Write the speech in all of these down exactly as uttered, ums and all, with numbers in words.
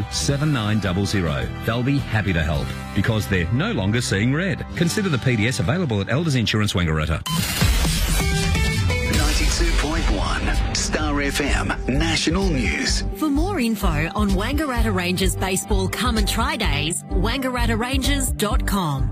seven nine zero zero. They'll be happy to help because they're no longer seeing red. Consider the P D S available at Elders Insurance Wangaratta. ninety-two point one Star F M National News. For more info on Wangaratta Rangers Baseball Come and Try Days, wangaratta rangers dot com.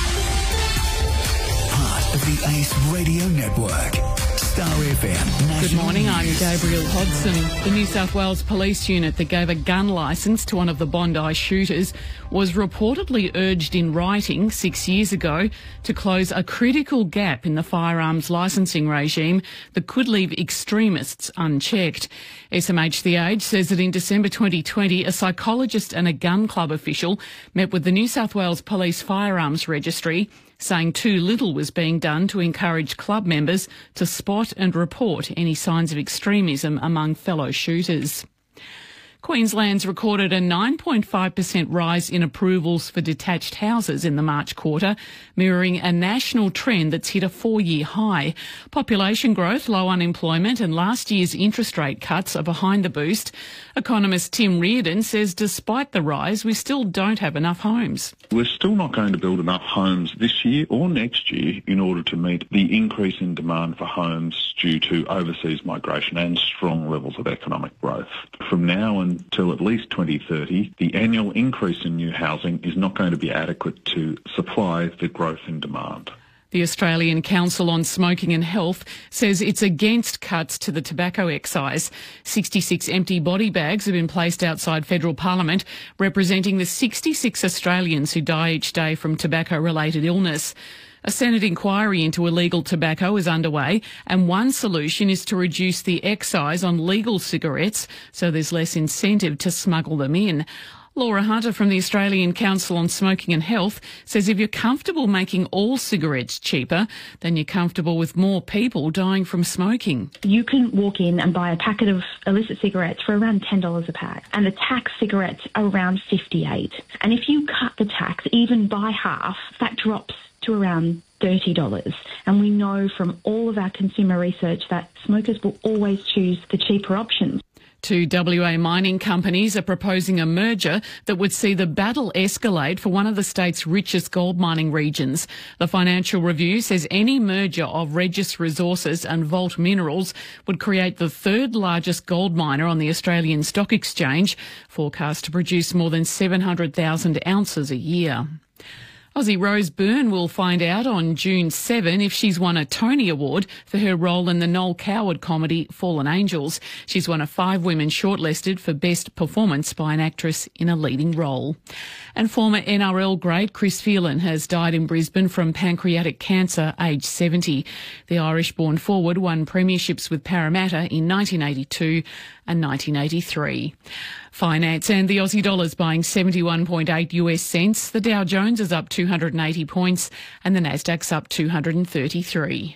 Part of the Ace Radio Network. Star F M National Good morning, News. I'm Gabriel Hodson. The New South Wales Police Unit that gave a gun licence to one of the Bondi shooters was reportedly urged in writing six years ago to close a critical gap in the firearms licensing regime that could leave extremists unchecked. S M H The Age says that in December twenty twenty, a psychologist and a gun club official met with the New South Wales Police Firearms Registry, saying too little was being done to encourage club members to spot and report any signs of extremism among fellow shooters. Queensland's recorded a nine point five percent rise in approvals for detached houses in the March quarter, mirroring a national trend that's hit a four-year high. Population growth, low unemployment and last year's interest rate cuts are behind the boost. Economist Tim Reardon says despite the rise, we still don't have enough homes. We're still not going to build enough homes this year or next year in order to meet the increase in demand for homes due to overseas migration and strong levels of economic growth. From now until at least twenty thirty, the annual increase in new housing is not going to be adequate to supply the growth in demand. The Australian Council on Smoking and Health says it's against cuts to the tobacco excise. sixty-six empty body bags have been placed outside federal parliament, representing the sixty-six Australians who die each day from tobacco-related illness. A Senate inquiry into illegal tobacco is underway, and one solution is to reduce the excise on legal cigarettes so there's less incentive to smuggle them in. Laura Hunter from the Australian Council on Smoking and Health says if you're comfortable making all cigarettes cheaper, then you're comfortable with more people dying from smoking. You can walk in and buy a packet of illicit cigarettes for around ten dollars a pack, and the tax cigarettes are around fifty-eight dollars. And if you cut the tax even by half, that drops to around thirty dollars. And we know from all of our consumer research that smokers will always choose the cheaper options. Two W A mining companies are proposing a merger that would see the battle escalate for one of the state's richest gold mining regions. The Financial Review says any merger of Regis Resources and Vault Minerals would create the third largest gold miner on the Australian Stock Exchange, forecast to produce more than seven hundred thousand ounces a year. Aussie Rose Byrne will find out on June seventh if she's won a Tony Award for her role in the Noel Coward comedy Fallen Angels. She's one of five women shortlisted for Best Performance by an actress in a leading role. And former N R L great Chris Phelan has died in Brisbane from pancreatic cancer, aged seventy. The Irish-born forward won premierships with Parramatta in nineteen eighty-two and nineteen eighty-three. Finance and the Aussie dollar's buying seventy-one point eight US cents. The Dow Jones is up two hundred eighty points and the Nasdaq's up two hundred thirty-three.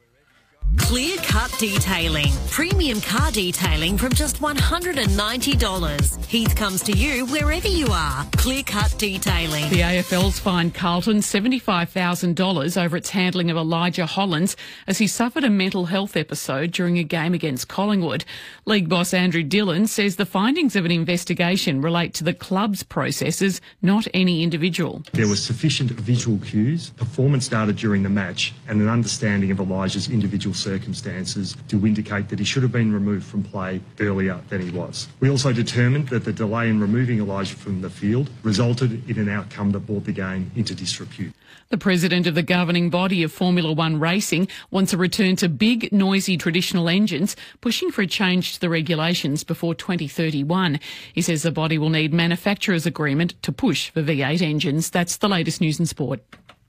Clear Cut Detailing. Premium car detailing from just one hundred ninety dollars. Heath comes to you wherever you are. Clear Cut Detailing. The A F L's fined Carlton seventy-five thousand dollars over its handling of Elijah Hollands as he suffered a mental health episode during a game against Collingwood. League boss Andrew Dillon says the findings of an investigation relate to the club's processes, not any individual. There was sufficient visual cues, performance data during the match and an understanding of Elijah's individual circumstances to indicate that he should have been removed from play earlier than he was. We also determined that the delay in removing Elijah from the field resulted in an outcome that brought the game into disrepute. The president of the governing body of Formula One racing wants a return to big, noisy traditional engines, pushing for a change to the regulations before twenty thirty-one. He says the body will need manufacturers' agreement to push for V eight engines. That's the latest news and sport.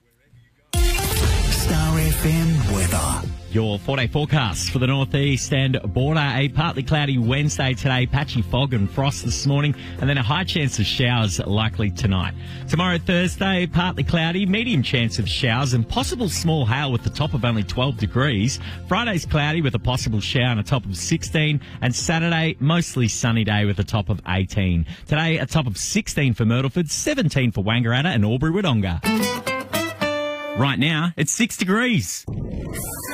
Star F M weather. Your four-day forecast for the northeast and border. A partly cloudy Wednesday today, patchy fog and frost this morning, and then a high chance of showers likely tonight. Tomorrow, Thursday, partly cloudy, medium chance of showers and possible small hail with a top of only twelve degrees. Friday's cloudy with a possible shower and a top of sixteen, and Saturday, mostly sunny day with a top of eighteen. Today, a top of sixteen for Myrtleford, seventeen for Wangaratta and Albury-Wodonga. Right now, it's six degrees.